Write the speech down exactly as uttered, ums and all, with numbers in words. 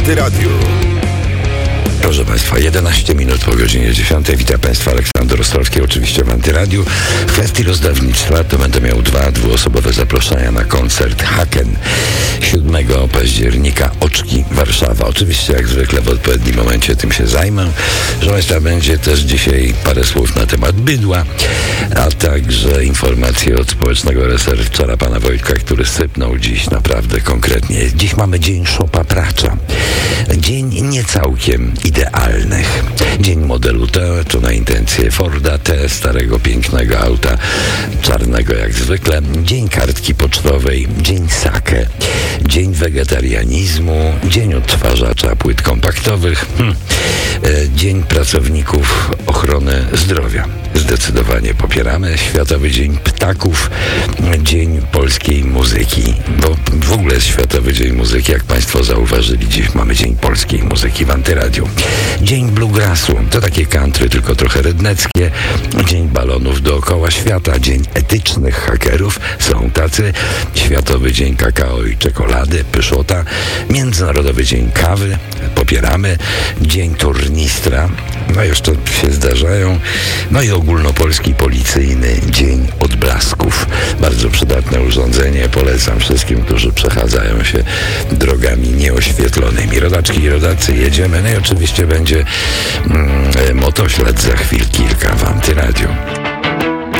Antyradiu. Proszę Państwa, jedenaście minut po godzinie dziesiątej. Witam Państwa, Aleksander Ostrowski, oczywiście w Antyradiu. W kwestii rozdawnictwa to będę miał dwa dwuosobowe zaproszenia na koncert Haken siódmego października, Oczki, Warszawa. Oczywiście jak zwykle w odpowiednim momencie tym się zajmę. Proszę Państwa, będzie też dzisiaj parę słów na temat bydła, a także informacje od społecznego researchera pana Wojtka, który sypnął dziś naprawdę konkretnie. Dziś mamy dzień szopapracza. Dzień niecałkiem idealnych. Dzień modelu T, to na intencje Forda T, starego, pięknego auta, czarnego jak zwykle. Dzień kartki pocztowej, dzień sake, dzień wegetarianizmu, dzień odtwarzacza płyt kompaktowych, hm. dzień pracowników ochrony zdrowia. Zdecydowanie popieramy. Światowy Dzień Ptaków, Dzień Polskiej Muzyki, bo w ogóle jest Światowy Dzień Muzyki, jak Państwo zauważyli, dziś mamy Dzień Polskiej Muzyki w Antyradiu. Dzień Bluegrassu, to takie country, tylko trochę redneckie. Dzień balonów dookoła świata, Dzień Etycznych Hakerów, są tacy. Światowy Dzień Kakao i Czekolady, pyszota. Międzynarodowy Dzień Kawy, popieramy. Dzień Turnistra, no jeszcze się zdarzają. No i ogólnopolski policyjny Dzień Odblasków. Bardzo przydatne urządzenie, polecam wszystkim, którzy przechadzają się drogami nieoświetlonymi. Rodaczki i rodacy, jedziemy. No i oczywiście będzie mm, motoślad za chwil kilka w Antyradiu.